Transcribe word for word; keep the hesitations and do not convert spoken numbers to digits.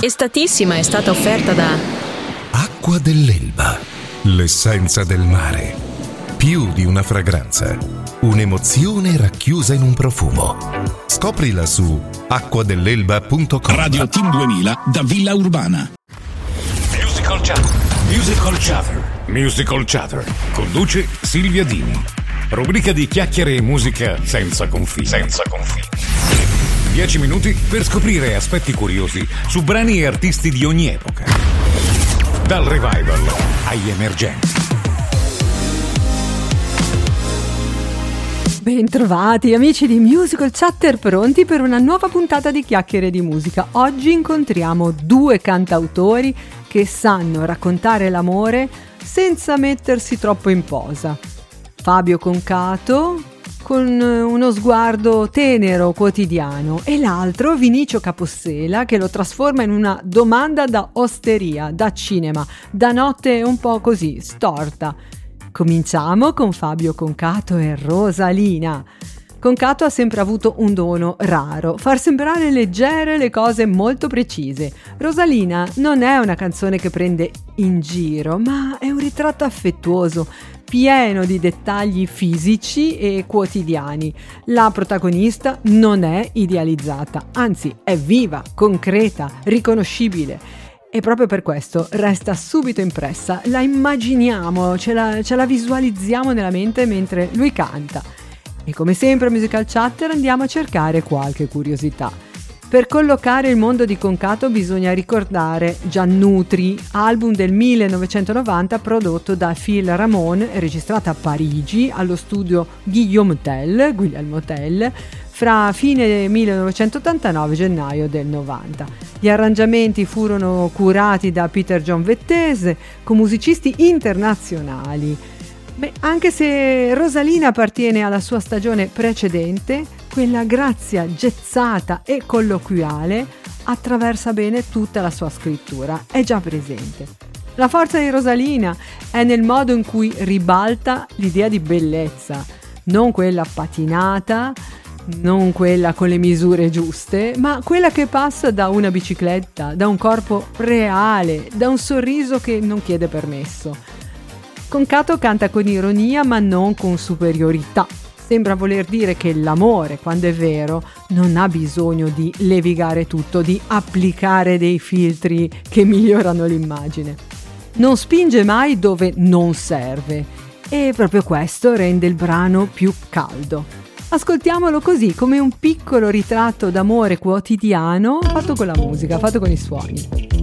Estatissima è stata offerta da Acqua dell'Elba, l'essenza del mare. Più di una fragranza, un'emozione racchiusa in un profumo. Scoprila su acqua dell'elba punto com. Radio Team duemila da Villa Urbana. Musical Chatter. Musical Chatter. Musical Chatter. Conduce Silvia Dini. Rubrica di chiacchiere e musica senza confini. Senza confini. Dieci minuti per scoprire aspetti curiosi su brani e artisti di ogni epoca. Dal revival agli emergenti. Bentrovati amici di Musical Chatter, pronti per una nuova puntata di chiacchiere di musica. Oggi incontriamo due cantautori che sanno raccontare l'amore senza mettersi troppo in posa. Fabio Concato, con uno sguardo tenero, quotidiano, e l'altro Vinicio Capossela, che lo trasforma in una domanda da osteria, da cinema, da notte un po' così, storta. Cominciamo con Fabio Concato e Rosalina. Concato ha sempre avuto un dono raro, far sembrare leggere le cose molto precise. Rosalina non è una canzone che prende in giro, ma è un ritratto affettuoso, pieno di dettagli fisici e quotidiani. La protagonista non è idealizzata, anzi è viva, concreta, riconoscibile. E proprio per questo resta subito impressa, la immaginiamo, ce la, ce la visualizziamo nella mente mentre lui canta. E come sempre a Musical Chatter andiamo a cercare qualche curiosità. Per collocare il mondo di Concato bisogna ricordare Giannutri, album del millenovecentonovanta prodotto da Phil Ramone e registrata a Parigi allo studio Guillaume Tell, Guglielmo Tell, fra fine millenovecentottantanove e gennaio del novanta. Gli arrangiamenti furono curati da Peter John Vettese con musicisti internazionali. Beh, anche se Rosalina appartiene alla sua stagione precedente, quella grazia jazzata e colloquiale attraversa bene tutta la sua scrittura, è già presente. La forza di Rosalina è nel modo in cui ribalta l'idea di bellezza, non quella patinata, non quella con le misure giuste, ma quella che passa da una bicicletta, da un corpo reale, da un sorriso che non chiede permesso. Concato canta con ironia ma non con superiorità. Sembra voler dire che l'amore, quando è vero, non ha bisogno di levigare tutto, di applicare dei filtri che migliorano l'immagine. Non spinge mai dove non serve e proprio questo rende il brano più caldo. Ascoltiamolo così, come un piccolo ritratto d'amore quotidiano fatto con la musica, fatto con i suoni.